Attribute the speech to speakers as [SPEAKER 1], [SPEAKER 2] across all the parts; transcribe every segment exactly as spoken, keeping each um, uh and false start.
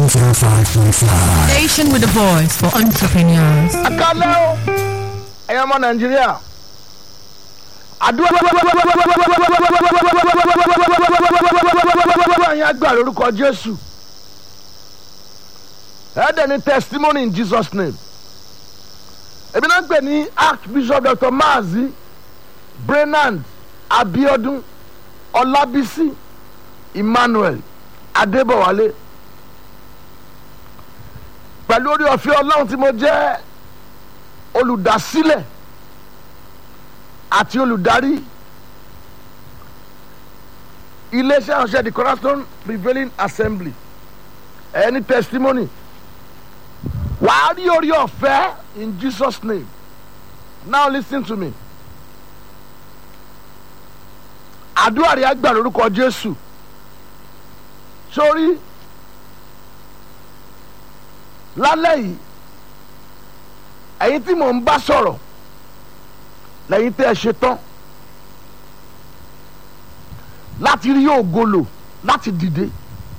[SPEAKER 1] one zero five point five.
[SPEAKER 2] Station with a voice for entrepreneurs.
[SPEAKER 3] Akálẹ́ o, ẹ̀yin ọmọ Nàìjíríà. Àdúrà yẹn agbára lórúkọ Jésù. Ẹ̀ẹ́dẹ̀ ni testimony in Jesus' name. Èmi náà ń pè ní Archbishop Doctor Maazi Brenand Abiodun Ọlábísí Emmanuel Adébọ̀wálé. Pẹ̀lú orí ọ̀fẹ́ Ọlọ́run tí mo jẹ́ olùdásílẹ̀ àti olùdarí iléeṣẹ́ ìránṣẹ́ the Cornerstone Prevailing Assembly ẹni testimony wàá rí orí ọ̀fẹ́ in Jesus' name. Now listen to me. Àdúrà rẹ̀ àgbà lórúkọ Jésù. Sórí lálẹ́ yìí ẹ̀yin tí mò ń bá sọ̀rọ̀ lẹ́yìn tẹ́ ẹ ṣe tán láti rí ògolo láti dìde.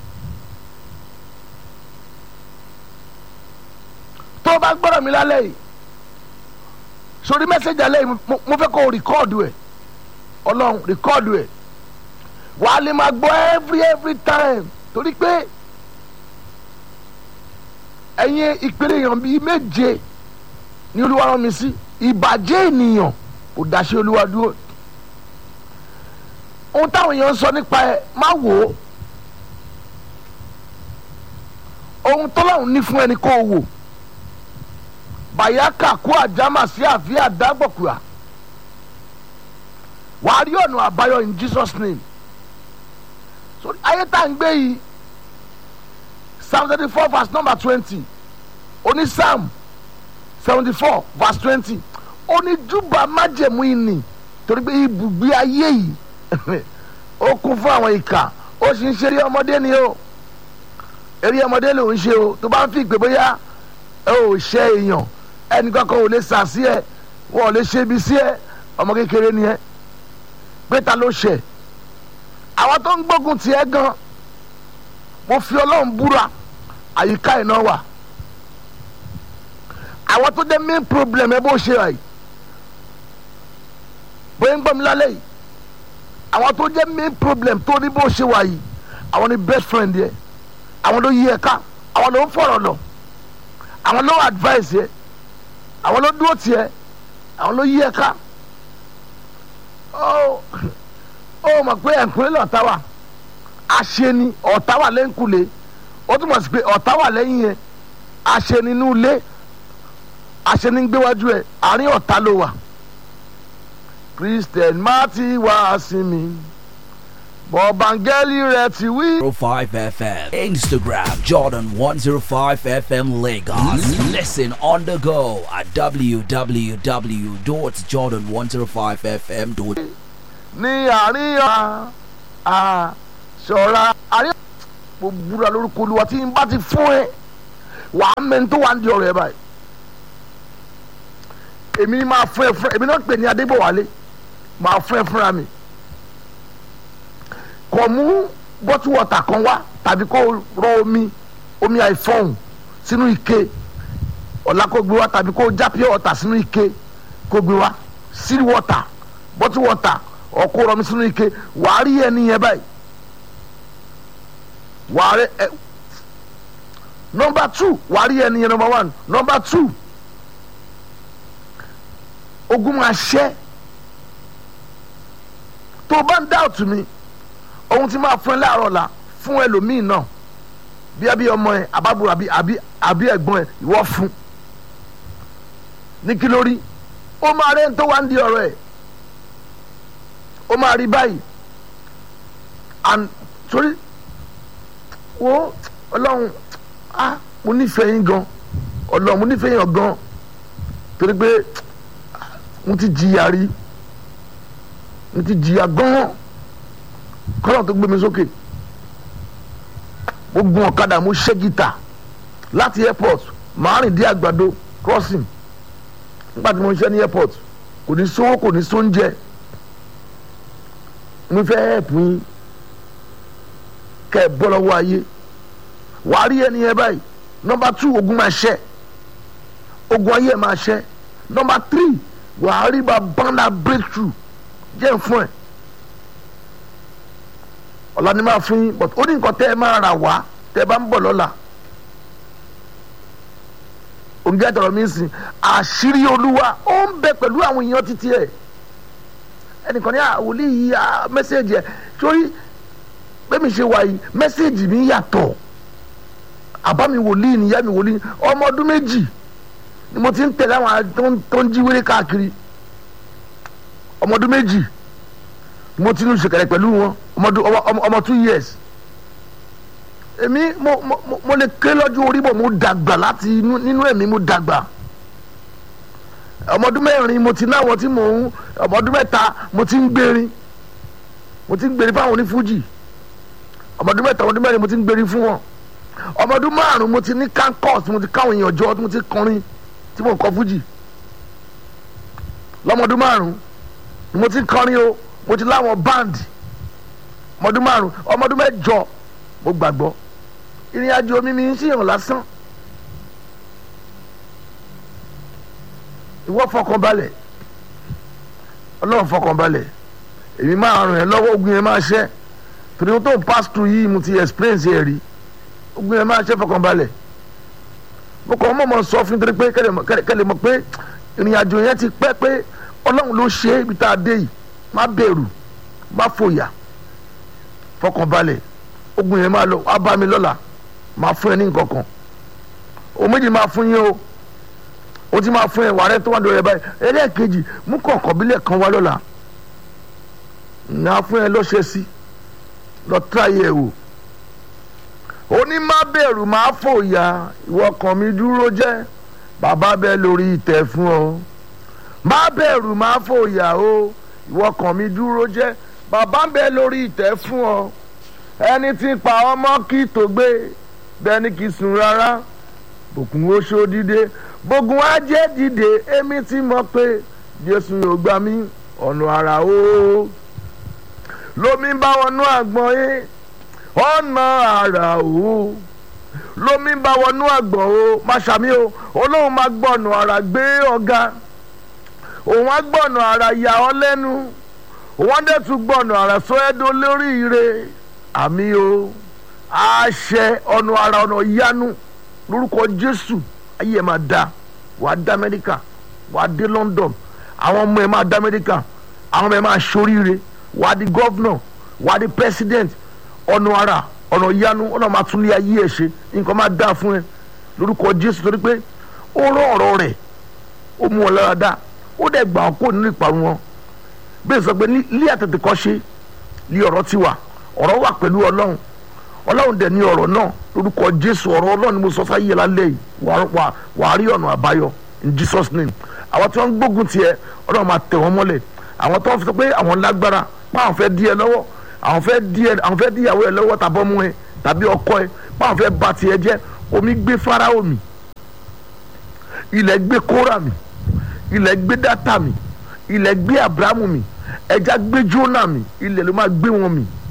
[SPEAKER 3] Tó o bá gbọ́dọ̀ mi lálẹ́ yìí sórí mẹ́sẹ̀gì alẹ́ yìí mo fẹ́ kó o rìkọ́ọ̀dù ẹ̀ Ọlọ́run rìkọ́ọ̀dù ẹ̀ wàá lè máa gbọ́ every every time torí pé ẹ̀yin ìpele èèyàn bíi méje ní Olúwa rán mi sí ìbàjẹ́ ènìyàn kò dáṣẹ́ Olúwa dúró. Ohun táwọn èèyàn ń sọ nípa ẹ̀ má wò ó ohun tọ́lọ́run ní fún ẹni kó o wò bàyákà kó àjámà sí àfíà dágbọ̀kúà wàá rí ọ̀nà àbáyọ in Jesus' name. So ayé tá ń gbé yìí Psalm thirty-four verse number twenty oní Psalm seventy-four verse twenty oní júbà májẹ̀mú ìní torí pé ibùgbé ayé yìí ó kún fún àwọn ìkà ó sì ń ṣe eré ọmọdé ni o eré ọmọdé ló ń ṣe o tó bá ń fi ìpè bóyá ẹ ò ṣe èèyàn ẹnìkan kan ò lè sà sí ẹ wọn ò lè ṣe ibi sí ẹ ọmọ kékeré ni ẹ pé ta ló ṣe àwọn tó ń gbógun tiẹ̀ gan mo fi Ọlọ́run búra àyíká iná wà àwọn tó jẹ́ main problem ẹ bó ṣe wà yìí bóyá ń gbọ́ mi lálẹ́ yìí àwọn tó jẹ́ main problem tó ní bó ṣe wà yìí àwọn ni best friend yẹ àwọn ló yí ẹ ká àwọn ló ń fọ̀rọ̀ lọ àwọn ló advice yẹ àwọn ló dúró tiẹ̀ àwọn ló yí ẹ ká ó ó mọ̀ pé ẹ̀kúnlẹ̀ lọ́ọ̀tá wà àṣeni ọ̀tá wà lẹ́ńkulè ó túmọ̀ sí pé ọ̀tá wà lẹ́yìn yẹn àṣeni inú ilé àṣeni gbéwájú ẹ̀ àárín ọ̀tá ló wà. Christian Marty wá sí mi bọ̀bángẹ́lì rẹ̀ ti wí.
[SPEAKER 4] one oh five F M Instagram Jordan one oh five F M Lagos. Listen on the go at w w w dot jordan one oh five f m dot com.
[SPEAKER 3] ní àríyàn àṣọra àríyàn mo búra lórúkọ Olúwa tí n bá ti fún ẹ wàá mẹ́ni tó wà ń di ọ̀rọ̀ ẹ báyìí èmi ni máa fún ẹ fún ẹ èmi náà pè ní Adébọ̀wálé máa fún ẹ fúnra mi kò mú bottle water kan wá tàbí kó rọ omi omi àìfọ̀hún sínú ike ọ̀la kó gbé wá tàbí kó já pure water sínú ike kó gbé wá seal water bottle water ọkọ rọmi sínú ike wàá rí ẹni yẹn báyìí wàá rí ẹ number two wàá rí ẹni yẹn number one number two ogun máa ṣẹ́ tó o bá ń doubt mi ohun tí máa fún ẹ láàárọ̀ la fún ẹlòmíì náà bí abí ọmọ ẹ àbábúrò àbí àbí àbí ẹ̀gbọ́n ẹ ìwọ fún ní kí lórí ó máa rẹ́ ń tó wá ń di ọ̀rọ̀ ẹ̀ ó máa rí báyìí and sorry wo Ọlọ́run ah mo nífẹ̀ẹ́ yín gan Ọlọ́run mo nífẹ̀ẹ́ yín gan torí pé mo ti jìyà rí mo ti jìyà gan kọ́lọ̀ tó gbé mi sókè mo gun ọ̀kadà mo ṣẹ́ gítà láti airport màá rìn dé àgbàdo crossing nígbà tí mo ń ṣe ní airport kò ní sówó kò ní sóúnjẹ mo fẹ́ help yín kẹ́ ẹ bọ́ lọ́wọ́ ayé wàá rí ẹni yẹn báyìí. Number two, ogun máa ṣẹ́, ogun ayé máa ṣẹ́. Number three, wàá rí bàbá ńlá breakthrough jẹ́ fún ẹ. Ọ̀la ni máa fún yín, but ó ní nǹkan tẹ́ ẹ máa rà wá tẹ́ ẹ bá ń bọ̀ lọ́la. Òǹgẹ́ àtọ̀rọ̀ mi sìn, àṣírí Olúwa ó ń bẹ pẹ̀lú àwọn èèyàn títí ẹ̀. Ẹnìkan ní àwòlí yìí mẹ́sẹ̀gì ẹ̀ sórí bẹ́ẹ̀ mi ṣe wà yìí mẹ́sẹ̀gì mi yàtọ̀. Àbá mi wòlíì ni ìyá mi wòlíì, ọmọ ọdún méjì ni mo ti ń tẹ̀lé àwọn tó ń jí wéré káàkiri. Ọmọ ọdún méjì ni mo ti ń ṣèkẹrẹ pẹ̀lú wọn, ọmọ two years. Èmi mo mo mo lè ké lọ́jọ́ orí bọ̀, mo dàgbà láti nínú ẹ̀mí, mo dàgbà. Ọmọ ọdún mẹ́rin mo ti náwọn tí mò ń, ọmọ ọdún mẹ́ta mo ti ń gbérin, mo ti ń gbérin fáwọn onífújì. Ọmọ ọdún mẹ́ta, ọmọ ọdún mẹ́rin mo ti ń gbérin fún wọn. Ọmọ ọdún márùn mo ti ní kankos, mo ti káwọn èèyàn jọ, mo ti kọrin tí mo ń kọ fújì. Lọ́mọ ọdún márùn mo ti kọrin o, mo ti láwọn band. Ọmọ ọdún márùn, ọmọ ọdún mẹ́jọ mo gbàgbọ́. Ìrìn àjò mi mi ń ṣèyàn lásán. Ìwọ fọkànbalẹ̀, Ọlọ́run fọkànbalẹ̀, èmi máa ràn ẹ́ lọ́wọ́, ogun yẹn máa ṣẹ́. Torí wọn tó ń pass through yìí mo ti experience ẹ̀ rí, ogun yẹn máa ṣẹ́, fọkànbalẹ̀. Mo kàn mọ̀ mọ̀ sọ fún nítorí pé kẹ́lẹ̀ mọ̀ pé ìrìn àjò yẹn ti pẹ́ pé Ọlọ́run ló ṣe é ibi tá a dé yìí. Má bẹ̀rù, má fòyà, fọkànbalẹ̀, ogun yẹn máa lọ, á bá mi lọ́la, máa fún ẹ ní nǹkan kan. Òun méjì máa fún yín o, o ti máa fún ẹ wàrẹ́ tó wà lórí ẹ báyìí. Ẹlẹ́ẹ̀kejì, mú kọ̀ọ̀kan bílẹ̀ kan wá lọ́la, ǹyà fún ẹ lọ́ṣẹ́ sí, lọ tíráyé ẹ wò. Ó ní má bẹ̀rù, má fòyà, ìwọ kàn mí dúró jẹ́, bàbá bẹ lórí ìtẹ́ fún ọ. Má bẹ̀rù, má fòyà o, ìwọ kàn mí dúró jẹ́, bàbá bẹ lórí ìtẹ́ fún ọ. Ẹni tí pa ọmọ kì í tó gbé, bẹ́ẹ̀ ni kì í sùn rárá. Bòkun oṣó dìde, bògùn ajé dìde, èmi ti mọ̀ pé Jésù yóò gbà mí ọ̀nà àrà o. Lómi bá wọnú àgbọ̀n yé, ọ̀nà àrà o. Lómi bá wọnú àgbọ̀n o, má ṣàmì o, Ọlọ́run máa gbọ̀nà àrà gbé ọ̀gá. Òun á gbọ̀nà àrà yà ọ́ lẹ́nu, òun á dẹ̀ tún gbọ̀nà àrà sọ ẹ́ dó lórí ire. Àmì o, àṣẹ ọ̀nà àrà ọ̀nà ìyanu lórúkọ Jésù. Ayé ẹ̀ máa da, wàá dá Amẹ́ríkà, wàá dé London, àwọn ọmọ ẹ̀ máa dá Amẹ́ríkà, àwọn ọmọ ẹ̀ máa ṣoríire, wàá di gọ́vnọ̀, wàá di president. Ọ̀nà àrà ọ̀nà ìyanu, ọ̀nà máa tún lé ayé ẹ̀ ṣe, nǹkan máa dá fún ẹ lórúkọ Jésù. Torí pé ó rán ọ̀rọ̀ rẹ̀, ó mú wọn lára dá, ó dẹ̀ gbà wọn kó nínú ìparun wọn. Bẹ́ẹ̀ sọ pé ní àtètè kọ́ ṣe ní ọ̀rọ̀ ti wà, ọ̀rọ̀ wà pẹ̀lú Ọlọ́run, Ọlọ́run dẹ̀ ní ọ̀rọ̀ náà lórúkọ Jésù. Ọ̀rọ̀ Ọlọ́run ni mo sọ sáyé lálẹ́ yìí, wà á rí ọ̀nà àbáyọ in Jesus name. Àwọn tí wọ́n ń gbógun tiẹ̀, Ọlọ́run máa tẹ̀ wọ́n mọ́lẹ̀. Àwọn tó ń sọ pé àwọn lágbára, báwọn fẹ́ dí ẹ lọ́wọ́, àwọn fẹ́ dí ẹ àwọn fẹ́ dí ìyàwó ẹ lọ́wọ́ tàbí ọmọ ẹ tàbí ọkọ ẹ, báwọn fẹ́ bà tiẹ̀ jẹ́, omi gbé Fáráò mì, ilẹ̀ gbé Kórà mì, ilẹ̀ gbé Dátà mì, ilẹ̀ gbé Ábúráhámù mì, ẹja gbé Jónà mì, ilẹ̀ ló máa gbé wọn mì.